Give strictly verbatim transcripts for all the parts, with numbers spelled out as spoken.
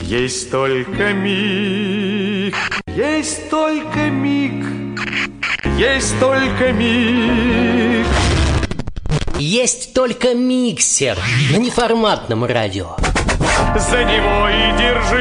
Есть только миг, есть только миг, есть только миг. Есть только миксер на неформатном радио. За него и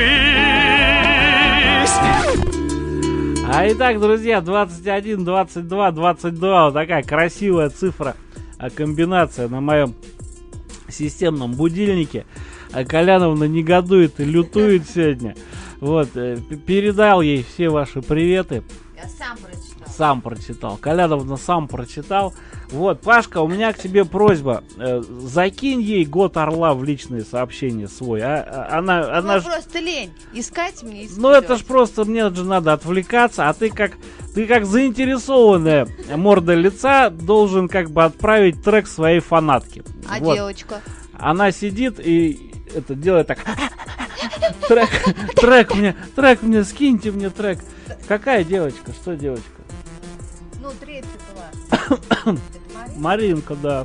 держись. А итак, друзья, двадцать один, двадцать два, двадцать два. Вот такая красивая цифра, комбинация на моем системном будильнике. Коляновна негодует и лютует сегодня. Вот, передал ей все ваши приветы. Я сам прочитал. Сам прочитал. Коляновна сам прочитал. Вот, Пашка, у меня к тебе просьба. Э, закинь ей год орла в личные сообщения свой. А, она, Ну, она ж... просто лень. Искать мне Ну, искать. это ж просто мне же надо отвлекаться, а ты как, ты как заинтересованная морда лица должен как бы отправить трек своей фанатке. А Вот. девочка? Она сидит и это делает так. Трек, трек мне, трек мне, скиньте мне трек. Какая девочка? Что девочка? Ну, третий класс. Это Маринка? Маринка, да.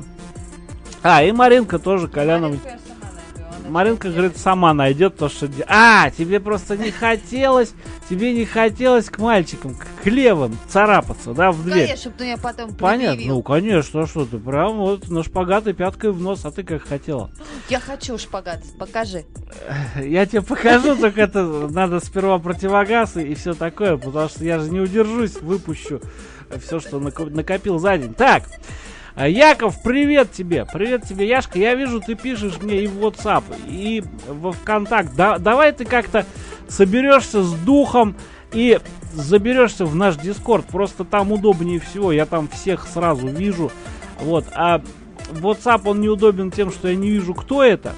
А, и Маринка тоже, Колянова. Маринку я сама найду, она Маринка сейчас говорит, делает. сама найдет то, что... де- А, тебе просто не хотелось, тебе не хотелось к мальчикам, к левым царапаться, да, в дверь. Конечно, чтобы ты меня потом Понятно, предъявил. ну, конечно, а что ты, прям вот на шпагат и пяткой в нос, а ты как хотела. Я хочу шпагат, покажи. Я тебе покажу, только это надо сперва противогаз и, и все такое, потому что я же не удержусь, выпущу все, что нако- накопил за день. Так, а, Яков, привет тебе, привет тебе, Яшка, я вижу, ты пишешь мне и в WhatsApp, и во ВКонтакт. Да, давай ты как-то соберешься с духом и заберешься в наш Дискорд, просто там удобнее всего, я там всех сразу вижу, вот, а WhatsApp он неудобен тем, что я не вижу, кто это,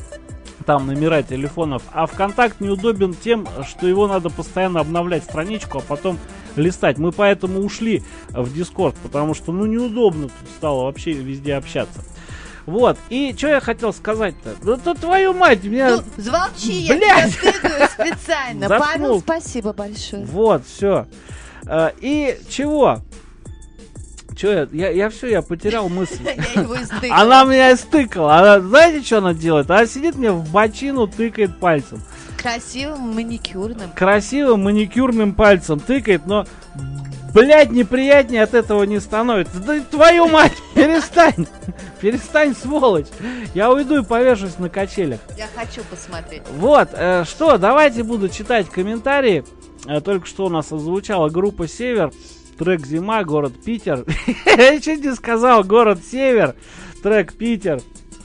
там номера телефонов, а ВКонтакт неудобен тем, что его надо постоянно обновлять страничку, а потом листать. Мы поэтому ушли в Дискорд, потому что, ну, неудобно тут стало вообще везде общаться. Вот, и что я хотел сказать-то? Да то твою мать, меня... Ну, зволчи, я Блядь! тебя стыгаю специально. Заткнул. Павел, спасибо большое. Вот, все. И чего? Че я, я, я все, я потерял мысль. Я его истыкала. Она меня истыкала. Она, знаете, что она делает? Она сидит мне в бочину, тыкает пальцем. Красивым маникюрным. Красивым маникюрным пальцем тыкает, но, блядь, неприятнее от этого не становится. Да твою мать, перестань. Перестань, сволочь. Я уйду и повешусь на качелях. Я хочу посмотреть. Вот, э, что, давайте буду читать комментарии. Э, только что у нас озвучала группа «Север». Трек «Зима», город Питер. Я чуть не сказал город Север. Трек «Питер».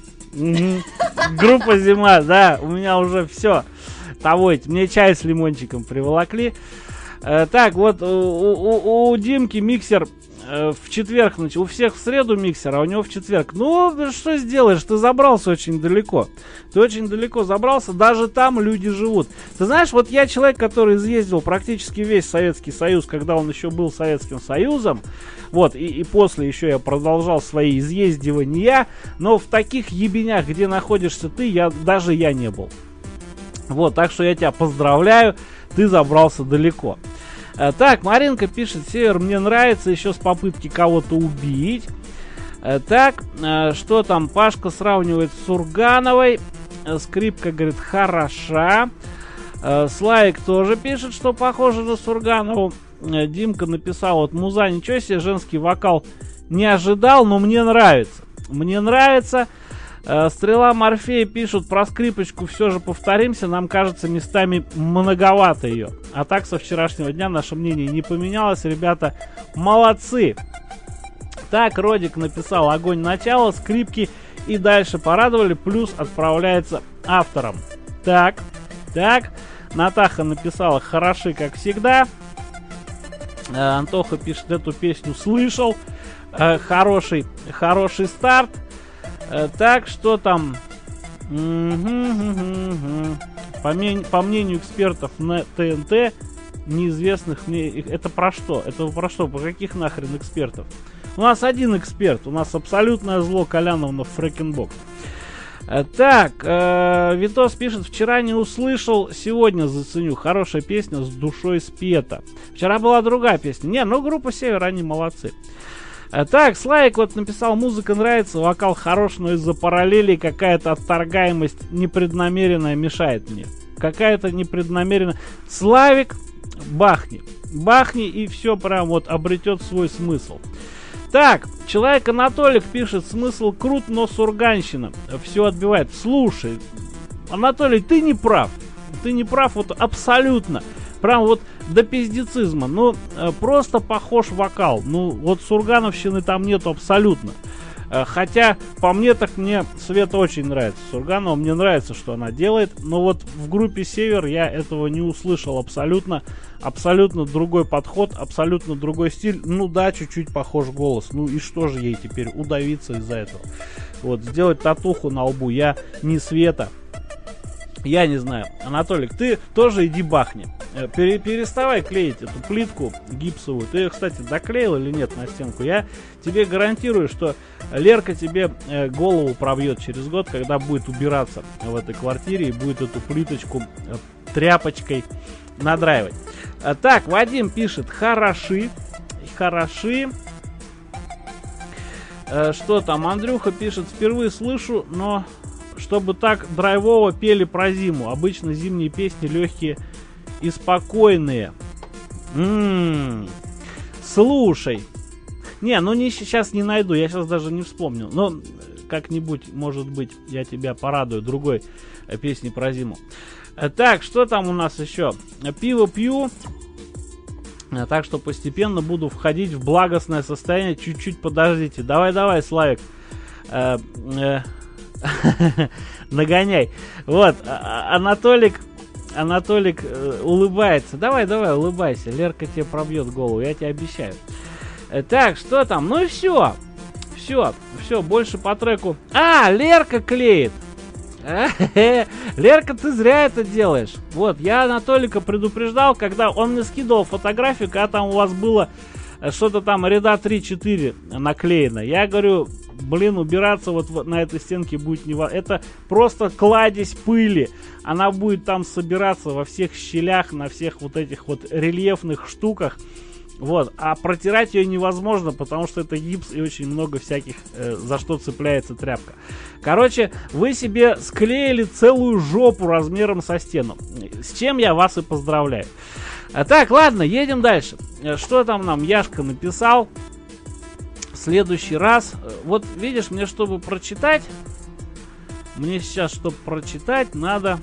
Группа «Зима», да, у меня уже все. Того, мне чай с лимончиком приволокли. Э, так, вот у, у, у Димки миксер э, в четверг, значит, у всех в среду миксер, а у него в четверг. Ну, что сделаешь, ты забрался очень далеко. Ты очень далеко забрался, даже там люди живут. Ты знаешь, вот я человек, который изъездил практически весь Советский Союз, когда он еще был Советским Союзом. Вот, и, и после еще я продолжал свои изъездивания. Но в таких ебенях, где находишься ты, я, даже я не был. Вот, так что я тебя поздравляю, ты забрался далеко. А, так, Маринка пишет, Север мне нравится еще с попытки кого-то убить. А, так, а, что там, Пашка сравнивает с Сургановой. А, Скрипка говорит, хороша. А, Славик тоже пишет, что похоже на Сурганову. А, Димка написал, вот муза, ничего себе, женский вокал не ожидал, но мне нравится. Мне нравится. Стрела Морфея пишут про скрипочку, все же повторимся, нам кажется местами многовато ее. А так со вчерашнего дня наше мнение не поменялось, ребята молодцы. Так, Родик написал, огонь начала, скрипки и дальше порадовали, плюс отправляется автором. Так, так, Натаха написала, хороши как всегда. Антоха пишет, эту песню слышал, хороший, хороший старт. Так, что там? По, мнению, по мнению экспертов на ТНТ, неизвестных мне... Это про что? Это про что? По каких нахрен экспертов? У нас один эксперт. У нас абсолютное зло Коляновна Фрэкенбок. Так, э, Витос пишет, вчера не услышал, сегодня заценю. Хорошая песня, с душой спета. Вчера была другая песня. Не, ну группа «Север», они молодцы. Так, Слайк вот написал, музыка нравится, вокал хорош, но из-за параллелей какая-то отторгаемость непреднамеренная мешает мне. какая-то непреднамеренно. Славик, бахни. Бахни, и все прям вот обретет свой смысл. Так, человек Анатолик пишет: смысл крут, но сурганщина. Все отбивает. Слушай, Анатолий, ты не прав. Ты не прав вот абсолютно. Прям вот до пиздецизма. Ну, просто похож вокал. Ну, вот сургановщины там нету абсолютно. Хотя, по мне, так мне Света очень нравится. Сурганова, мне нравится, что она делает. Но вот в группе «Север» я этого не услышал абсолютно. Абсолютно другой подход, абсолютно другой стиль. Ну да, чуть-чуть похож голос. Ну и что же ей теперь удавиться из-за этого? Вот, сделать татуху на лбу. Я не Света. Я не знаю. Анатолик, ты тоже иди бахни. Пере- переставай клеить эту плитку гипсовую. Ты ее, кстати, доклеил или нет на стенку? Я тебе гарантирую, что Лерка тебе э, голову пробьет через год, когда будет убираться в этой квартире и будет эту плиточку э, тряпочкой надраивать. А, так, Вадим пишет: хороши, хороши. Э, что там? Андрюха пишет: впервые слышу, но чтобы так драйвово пели про зиму. Обычно зимние песни легкие и спокойные. М-м-м. Слушай. Не, ну не, сейчас не найду, я сейчас даже не вспомню. Но как-нибудь, может быть, я тебя порадую другой э, песней про зиму. Э, так, что там у нас еще? Пиво пью. Э, так что постепенно буду входить в благостное состояние. Чуть-чуть подождите. Давай-давай, Славик. Э, э, Нагоняй. Вот, Анатолик, Анатолик э, улыбается. Давай, давай, улыбайся. Лерка тебе пробьет голову, я тебе обещаю. Э, так, что там? Ну и все. Все, все, больше по треку. А, Лерка клеит. Лерка, ты зря это делаешь. Вот, я Анатолика предупреждал, когда он мне скидывал фотографию, когда там у вас было что-то там ряда три-четыре наклеено. Я говорю, блин, убираться вот на этой стенке будет невозможно. Это просто кладезь пыли. Она будет там собираться во всех щелях, на всех вот этих вот рельефных штуках. Вот. А протирать ее невозможно, потому что это гипс и очень много всяких, э, за что цепляется тряпка. Короче, вы себе склеили целую жопу размером со стену. С чем я вас и поздравляю. А так, ладно, едем дальше. Что там нам Яшка написал? В следующий раз. Вот, видишь, мне, чтобы прочитать, мне сейчас, чтобы прочитать, надо,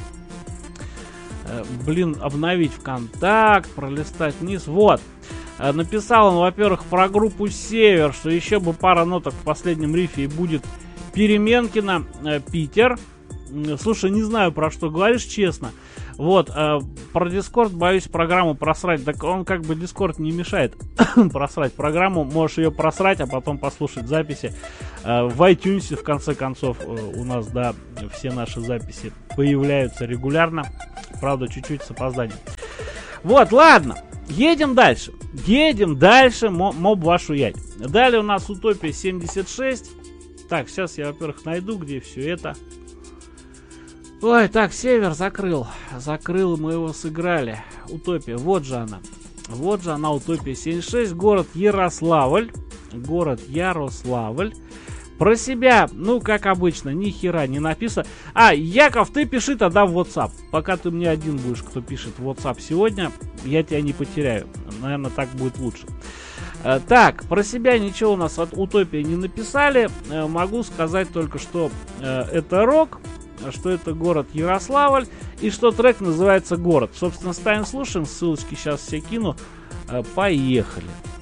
э, блин, обновить ВКонтакт, пролистать вниз. Вот. Э, написал он, во-первых, про группу «Север», что еще бы пара ноток в последнем рифе и будет Переменкина, э, Питер. Слушай, не знаю, про что говоришь, честно. Вот, э, про Discord боюсь программу просрать. Так он как бы Discord не мешает просрать программу. Можешь ее просрать, а потом послушать записи. Э, в iTunes, в конце концов, э, у нас, да, все наши записи появляются регулярно. Правда, чуть-чуть с опозданием. Вот, ладно. Едем дальше. Едем дальше, моб вашу ять. Далее у нас Утопия семьдесят шесть. Так, сейчас я, во-первых, найду, где все это. Ой, так, Север закрыл. Закрыл, мы его сыграли. Утопия, вот же она. Вот же она, Утопия семьдесят шесть. Город Ярославль. Город Ярославль. Про себя, ну, как обычно, ни хера не написано. А, Яков, ты пиши тогда в WhatsApp. Пока ты мне один будешь, кто пишет в WhatsApp сегодня, я тебя не потеряю. Наверное, так будет лучше. Э, так, про себя ничего у нас от Утопии не написали. Э, могу сказать только, что э, это рок, что это город Ярославль и что трек называется «Город». Собственно, ставим, слушаем. Ссылочки сейчас все кину. Э, поехали.